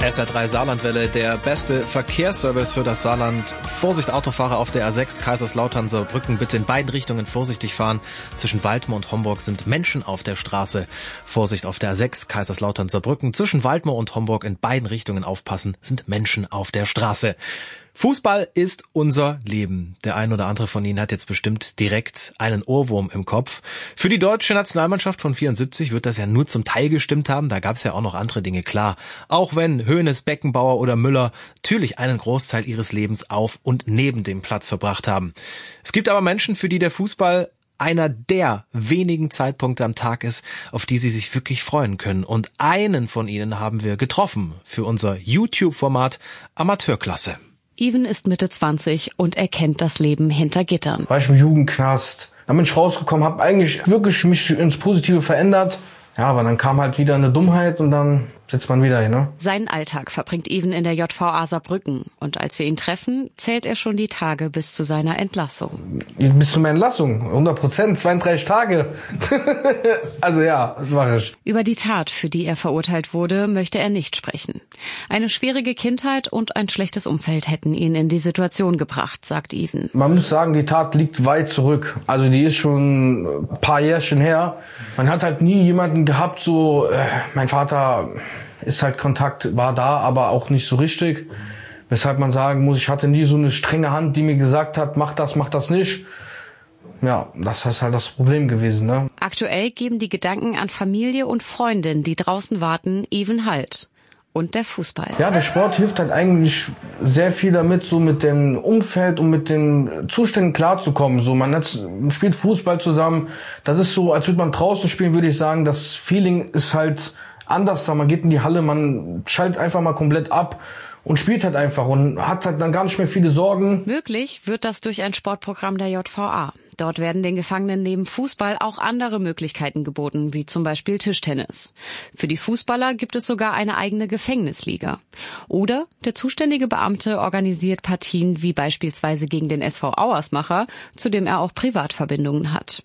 SR3 Saarlandwelle, der beste Verkehrsservice für das Saarland. Vorsicht Autofahrer auf der A6 Kaiserslautern-Saarbrücken, bitte in beiden Richtungen vorsichtig fahren. Zwischen Waldmoor und Homburg sind Menschen auf der Straße. Vorsicht auf der A6 Kaiserslautern-Saarbrücken, zwischen Waldmoor und Homburg in beiden Richtungen aufpassen, sind Menschen auf der Straße. Fußball ist unser Leben. Der ein oder andere von Ihnen hat jetzt bestimmt direkt einen Ohrwurm im Kopf. Für die deutsche Nationalmannschaft von 74 wird das ja nur zum Teil gestimmt haben. Da gab es ja auch noch andere Dinge, klar. Auch wenn Hoeneß, Beckenbauer oder Müller natürlich einen Großteil ihres Lebens auf und neben dem Platz verbracht haben. Es gibt aber Menschen, für die der Fußball einer der wenigen Zeitpunkte am Tag ist, auf die sie sich wirklich freuen können. Und einen von ihnen haben wir getroffen für unser YouTube-Format Amateurklasse. Even ist Mitte 20 und er kennt das Leben hinter Gittern. War ich im Jugendknast, dann bin ich rausgekommen, habe eigentlich wirklich mich ins Positive verändert. Ja, aber dann kam halt wieder eine Dummheit und dann sitzt man wieder hier, ne? Seinen Alltag verbringt Even in der JVA Saarbrücken. Und als wir ihn treffen, zählt er schon die Tage bis zu seiner Entlassung. Bis zu meiner Entlassung, 100%, 32 Tage. Also ja, das mache ich. Über die Tat, für die er verurteilt wurde, möchte er nicht sprechen. Eine schwierige Kindheit und ein schlechtes Umfeld hätten ihn in die Situation gebracht, sagt Even. Man muss sagen, die Tat liegt weit zurück. Also die ist schon ein paar Jährchen her. Man hat halt nie jemanden gehabt, so, mein Vater ist halt Kontakt, war da, aber auch nicht so richtig. Weshalb man sagen muss, ich hatte nie so eine strenge Hand, die mir gesagt hat, mach das nicht. Ja, das ist halt das Problem gewesen, ne? Aktuell geben die Gedanken an Familie und Freundin, die draußen warten, Even Halt. Und der Fußball. Ja, der Sport hilft halt eigentlich sehr viel damit, so mit dem Umfeld und mit den Zuständen klarzukommen. So, man spielt Fußball zusammen. Das ist so, als würde man draußen spielen, würde ich sagen. Das Feeling ist halt anders da. Man geht in die Halle, man schaltet einfach mal komplett ab und spielt halt einfach und hat halt dann gar nicht mehr viele Sorgen. Möglich wird das durch ein Sportprogramm der JVA. Dort werden den Gefangenen neben Fußball auch andere Möglichkeiten geboten, wie zum Beispiel Tischtennis. Für die Fußballer gibt es sogar eine eigene Gefängnisliga. Oder der zuständige Beamte organisiert Partien wie beispielsweise gegen den SV Auersmacher, zu dem er auch Privatverbindungen hat.